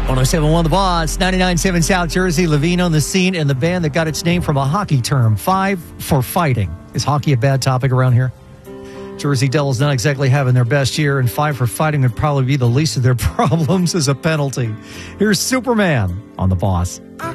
107.1 The Boss, 99.7 South Jersey, Levine on the scene, and the band that got its name from a hockey term, Five for Fighting. Is hockey a bad topic around here? Jersey Devils not exactly having their best year, and Five for Fighting would probably be the least of their problems as a penalty. Here's Superman on The Boss.